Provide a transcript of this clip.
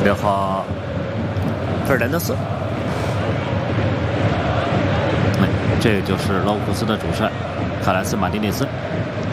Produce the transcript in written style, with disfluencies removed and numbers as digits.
然后费尔南德斯，这就是勒沃库斯的主帅卡莱斯马丁内斯。